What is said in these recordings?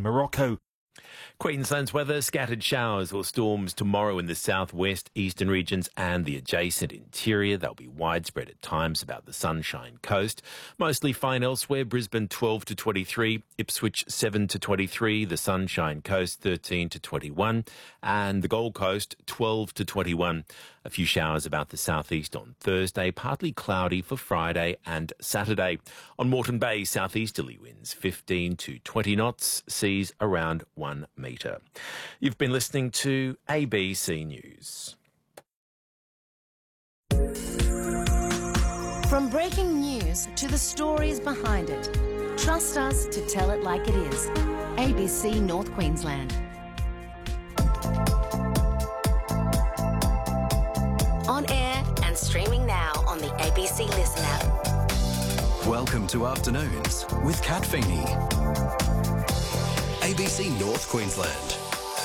Morocco. Queensland's weather, scattered showers or storms tomorrow in the southwest, eastern regions and the adjacent interior. They'll be widespread at times about the Sunshine Coast. Mostly fine elsewhere. Brisbane 12 to 23, Ipswich 7 to 23, the Sunshine Coast 13 to 21 and the Gold Coast 12 to 21. A few showers about the southeast on Thursday, partly cloudy for Friday and Saturday. On Moreton Bay, southeasterly winds 15 to 20 knots, seas around 1 metre. You've been listening to ABC News. From breaking news to the stories behind it, trust us to tell it like it is. ABC North Queensland. On air and streaming now on the ABC Listen app. Welcome to Afternoons with Kat Feeney. ABC North Queensland.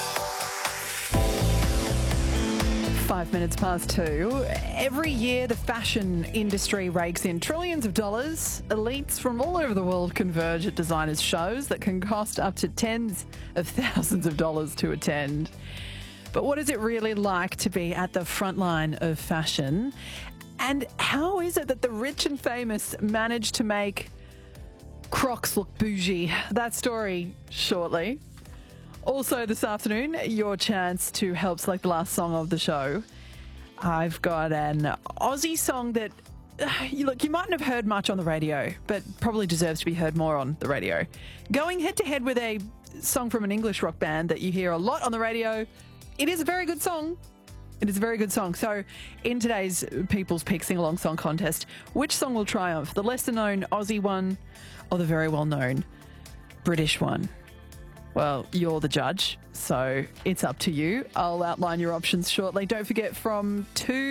5 minutes past 2. Every year, the fashion industry rakes in trillions of dollars. Elites from all over the world converge at designers' shows that can cost up to tens of thousands of dollars to attend. But what is it really like to be at the front line of fashion? And how is it that the rich and famous manage to make Crocs look bougie? That story shortly. Also this afternoon, your chance to help select the last song of the show. I've got an Aussie song that, you mightn't have heard much on the radio, but probably deserves to be heard more on the radio. Going head to head with a song from an English rock band that you hear a lot on the radio. It is a very good song. It is a very good song. So in today's People's Pick Sing-Along Song Contest, which song will triumph? The lesser-known Aussie one or the very well-known British one? Well, you're the judge, so it's up to you. I'll outline your options shortly. Don't forget, from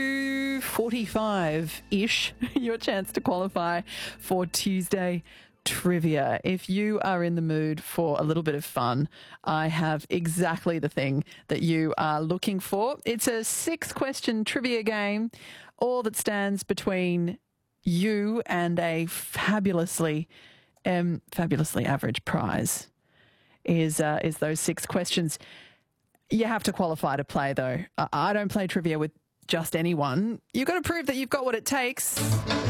2:45-ish, your chance to qualify for Tuesday Trivia. If you are in the mood for a little bit of fun, I have exactly the thing that you are looking for. It's a 6-question trivia game, all that stands between you and a fabulously average prize is those 6 questions. You have to qualify to play, though. I don't play trivia with just anyone. You've got to prove that you've got what it takes.